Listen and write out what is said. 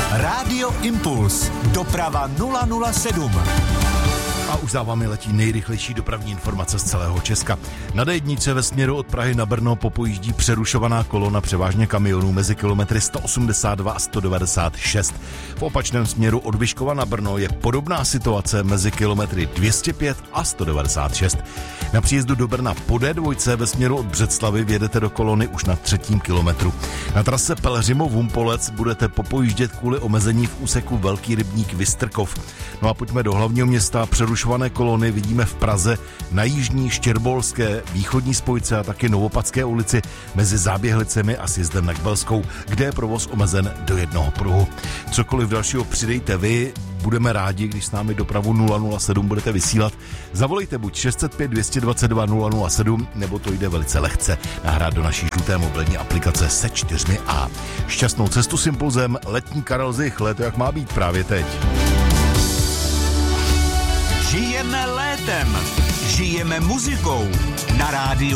Rádio Impuls. Doprava 007. A už za vámi letí nejrychlejší dopravní informace z celého Česka. Na D1 ve směru od Prahy na Brno popojíždí přerušovaná kolona převážně kamionů mezi kilometry 182 a 196. V opačném směru od Vyškova na Brno je podobná situace mezi kilometry 205 a 196. Na příjezdu do Brna po D2 ve směru od Břeclavy vjedete do kolony už na 3. kilometru. Na trase Pelhřimov-Humpolec budete popojíždět kvůli omezení v úseku Velký rybník Vystrkov. No a pojďme do hlavního města. Přerušované kolony vidíme v Praze na jižní, Štěrbolské, východní spojce a taky Novopadské ulici mezi Záběhlicemi a sjezdem na Kbelskou, kde je provoz omezen do jednoho pruhu. Cokoliv dalšího přidejte vy, budeme rádi, když s námi dopravu 007 budete vysílat. Zavolejte buď 605 222 007, nebo to jde velice lehce nahrát do naší žluté mobilní aplikace se 4A. Šťastnou cestu s Impulzem, letní Karel Zich, léto jak má být právě teď. Žijeme létem, žijeme muzikou na rádiu